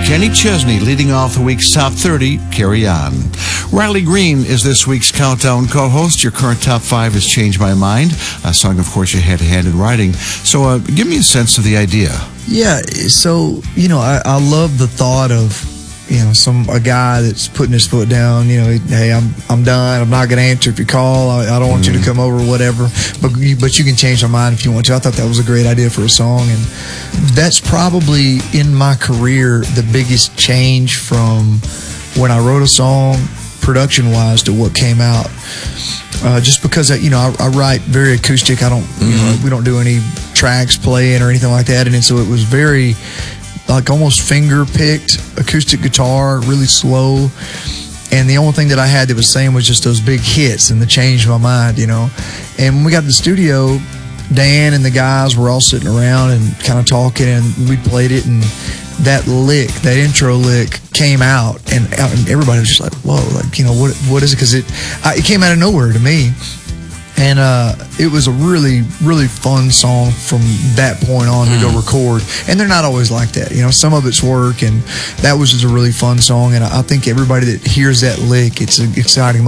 Kenny Chesney leading off the week's Top 30, Carry On. Riley Green is this week's Countdown co-host. Your current Top 5 has Changed My Mind, a song, of course, you had a hand in writing. So give me a sense of the idea. Yeah, so, I love the thought of, a guy that's putting his foot down, hey, I'm done. I'm not going to answer if you call. I don't want you to come over, whatever. But you can change my mind if you want to. I thought that was a great idea for a song. And that's probably, in my career, the biggest change from when I wrote a song, production-wise, to what came out. Just because, I write very acoustic. I don't, we don't do any tracks playing or anything like that. And so it was very, like, almost finger-picked acoustic guitar, really slow. And the only thing that I had that was same was just those big hits and the Changed My Mind, And when we got to the studio, Dan and the guys were all sitting around and kind of talking, and we played it, and that intro lick came out, and everybody was just like, whoa, like, what is it? Because it came out of nowhere to me. And it was a really, really fun song from that point on to go record. And they're not always like that. Some of it's work, and that was just a really fun song. And I think everybody that hears that lick, it's an exciting